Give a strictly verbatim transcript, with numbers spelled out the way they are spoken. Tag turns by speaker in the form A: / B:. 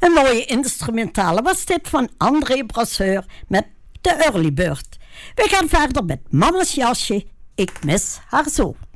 A: Een mooie instrumentale was dit van André Brasseur met de Early Bird. We gaan verder met Mama's jasje, ik mis haar zo.